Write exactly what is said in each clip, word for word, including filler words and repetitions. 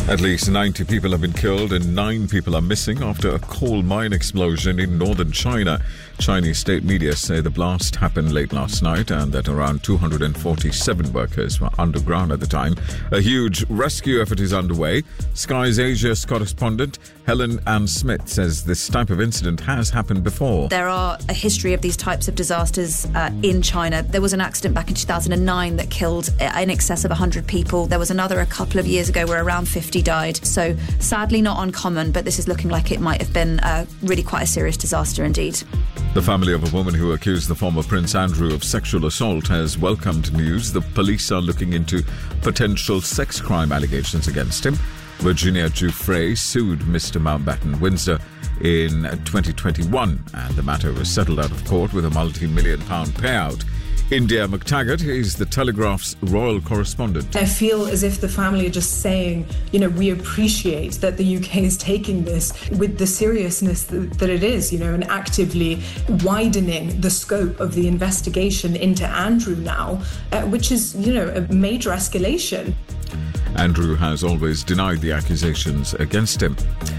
At least ninety people have been killed and nine people are missing after a coal mine explosion in northern China. Chinese state media say the blast happened late last night and that around two hundred forty-seven workers were underground at the time. A huge rescue effort is underway. Sky's Asia's correspondent Helen Ann Smith says this type of incident has happened before. There are a history of these types of disasters uh, in China. There was an accident back in two thousand nine that killed in excess of one hundred people. There was another a couple of years ago where around fifty died. So sadly not uncommon, but this is looking like it might have been uh, really quite a serious disaster indeed. The family of a woman who accused the former Prince Andrew of sexual assault has welcomed news the police are looking into potential sex crime allegations against him. Virginia Giuffre sued Mister Mountbatten Windsor in twenty twenty-one and the matter was settled out of court with a multi-million pound payout. India McTaggart is the Telegraph's royal correspondent. I feel as if the family are just saying, you know, we appreciate that the U K is taking this with the seriousness that, that it is, you know, and actively widening the scope of the investigation into Andrew now, uh, which is, you know, a major escalation. Andrew has always denied the accusations against him.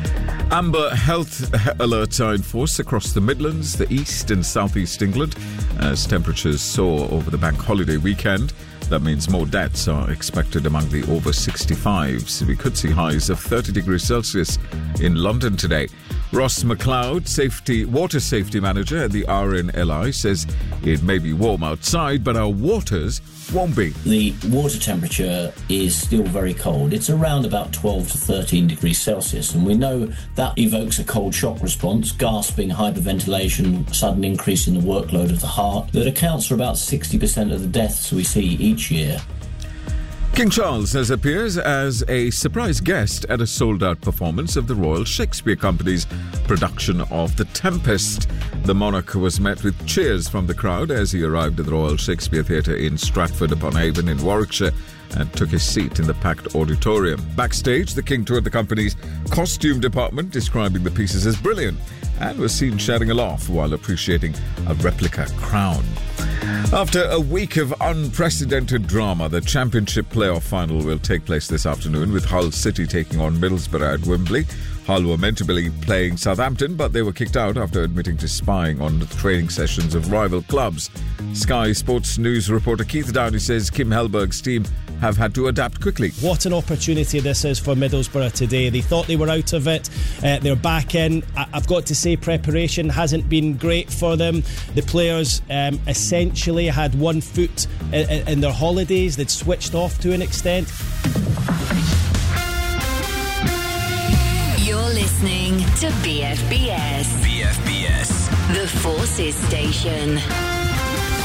Amber health alerts are in force across the Midlands, the East and South East England as temperatures soar over the bank holiday weekend. That means more deaths are expected among the over sixty-fives. We could see highs of thirty degrees Celsius in London today. Ross McLeod, safety water safety manager at the R N L I, says it may be warm outside, but our waters won't be. The water temperature is still very cold. It's around about twelve to thirteen degrees Celsius, and we know that evokes a cold shock response, gasping, hyperventilation, sudden increase in the workload of the heart, that accounts for about sixty percent of the deaths we see each year. King Charles has appears as a surprise guest at a sold-out performance of the Royal Shakespeare Company's production of The Tempest. The monarch was met with cheers from the crowd as he arrived at the Royal Shakespeare Theatre in Stratford-upon-Avon in Warwickshire and took his seat in the packed auditorium. Backstage, the King toured the company's costume department, describing the pieces as brilliant, and was seen sharing a laugh while appreciating a replica crown. After a week of unprecedented drama, the Championship playoff final will take place this afternoon with Hull City taking on Middlesbrough at Wembley. Hull were meant to be playing Southampton, but they were kicked out after admitting to spying on the training sessions of rival clubs. Sky Sports News reporter Keith Downey says Kim Hellberg's team have had to adapt quickly. What an opportunity this is for Middlesbrough today. They thought they were out of it. Uh, they're back in. I- I've got to say preparation hasn't been great for them. The players um, essentially had one foot in, in their holidays. They'd switched off to an extent. You're listening to B F B S. B F B S. The Forces Station.